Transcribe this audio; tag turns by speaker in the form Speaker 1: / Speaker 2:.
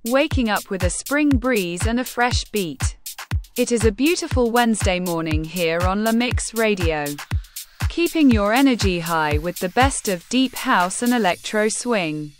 Speaker 1: waking up with a spring breeze and a fresh beat. It is a beautiful Wednesday morning here on La Mix Radio. Keeping your energy high with the best of deep house and electro swing.